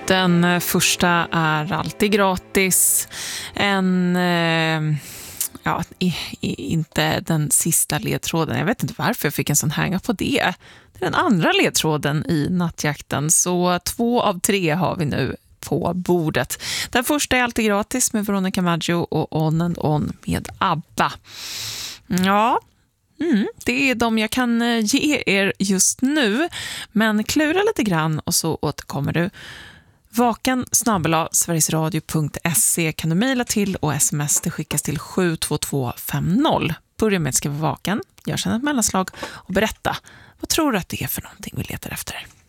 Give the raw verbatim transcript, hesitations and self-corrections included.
Den första är alltid gratis. En... Eh, ja, i, i, inte den sista ledtråden. Jag vet inte varför jag fick en sån hänga på det. Det är den andra ledtråden i nattjakten. Så två av tre har vi nu på bordet. Den första är alltid gratis med Veronica Maggio och On and On med ABBA. Ja, mm, det är de jag kan ge er just nu. Men klura lite grann och så återkommer du. Vaken snabel-a sverigesradio punkt se kan du mejla till och sms det skickas till sju två två fem noll. Börja med att skriva vaken, gör sedan ett mellanslag och berätta. Vad tror du att det är för någonting vi letar efter?